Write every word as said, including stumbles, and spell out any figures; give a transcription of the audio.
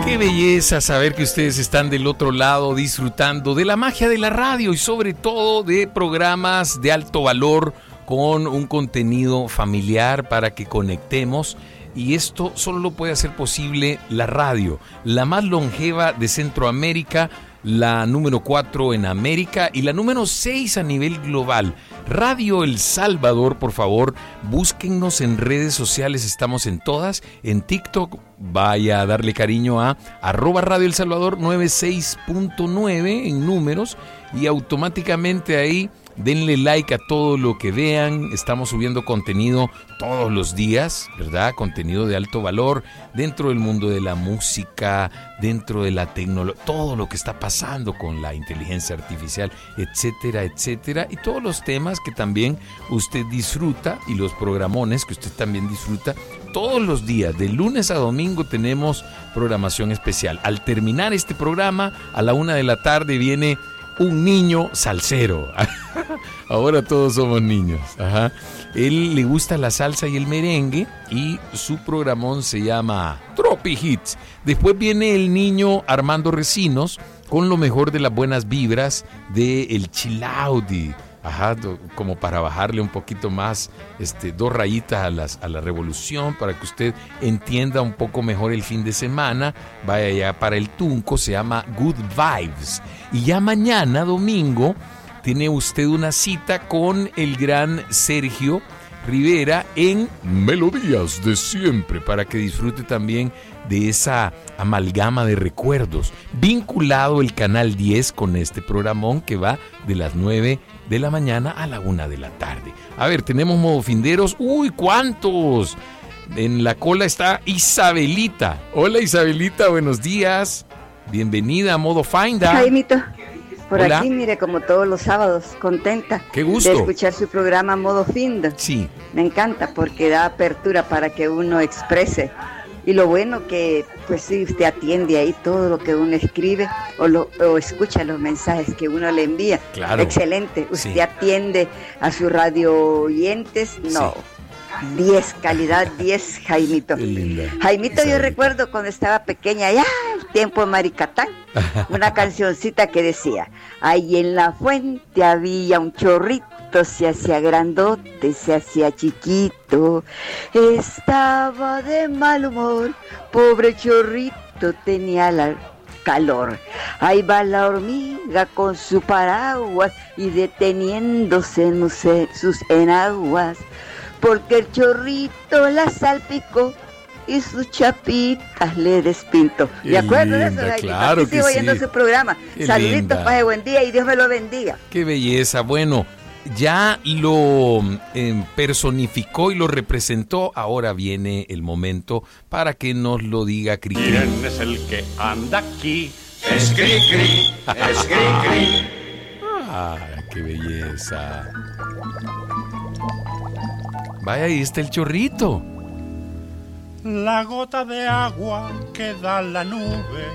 Qué belleza saber que ustedes están del otro lado disfrutando de la magia de la radio y sobre todo de programas de alto valor con un contenido familiar para que conectemos. Y esto solo lo puede hacer posible la radio, la más longeva de Centroamérica, la número cuatro en América y la número seis a nivel global. Radio El Salvador, por favor, búsquennos en redes sociales, estamos en todas, en TikTok, vaya a darle cariño a arroba Radio El Salvador noventa y seis punto nueve en números y automáticamente ahí denle like a todo lo que vean. Estamos subiendo contenido todos los días, ¿verdad? Contenido de alto valor dentro del mundo de la música, dentro de la tecnología, todo lo que está pasando con la inteligencia artificial, etcétera, etcétera. Y todos los temas que también usted disfruta y los programones que usted también disfruta. Todos los días, de lunes a domingo, tenemos programación especial. Al terminar este programa, a la una de la tarde viene un niño salsero. Ahora todos somos niños. Ajá. Él le gusta la salsa y el merengue y su programón se llama Tropi Hits. Después viene el niño Armando Recinos con lo mejor de las buenas vibras del chill out. Ajá, como para bajarle un poquito más, este, dos rayitas a, las, a la revolución, para que usted entienda un poco mejor el fin de semana. Vaya ya para el Tunco, se llama Good Vibes. Y ya mañana, domingo, tiene usted una cita con el gran Sergio Rivera en Melodías de Siempre, para que disfrute también de esa amalgama de recuerdos. Vinculado el Canal diez con este programón que va de las nueve de la mañana a la una de la tarde. A ver, tenemos modofinderos. ¡Uy, cuántos! En la cola está Isabelita. Hola, Isabelita, buenos días. Bienvenida a Modo Finda. Jaimito, por Hola. Aquí, mire, como todos los sábados, contenta. Qué gusto. De escuchar su programa Modo Finda. Sí. Me encanta porque da apertura para que uno exprese. Y lo bueno que, pues sí, usted atiende ahí todo lo que uno escribe o, lo, o escucha los mensajes que uno le envía. Claro. Excelente. Usted Sí. atiende a sus radio oyentes. No. diez, calidad diez, Jaimito. Qué linda. Jaimito, Isabelita. yo recuerdo cuando estaba pequeña, ya el tiempo de Maricatán, una cancioncita que decía: ahí en la fuente había un chorrito, se hacía grandote, se hacía chiquito, estaba de mal humor, pobre chorrito, tenía la calor. Ahí va la hormiga con su paraguas y deteniéndose en sus enaguas, porque el chorrito la salpicó y sus chapitas le despintó. Qué ¿De acuerdo de eso, linda, Jaimito? claro Aquí que sigo oyendo sí. su programa. Qué Saluditos, linda. paz y buen día y Dios me lo bendiga. Qué belleza. Bueno, ya lo eh, personificó y lo representó. Ahora viene el momento para que nos lo diga Cri Cri. ¿Quién es el que anda aquí? Es Cri Cri, es Cri Cri. Ah, qué belleza. Vaya, ahí está el chorrito. La gota de agua que da la nube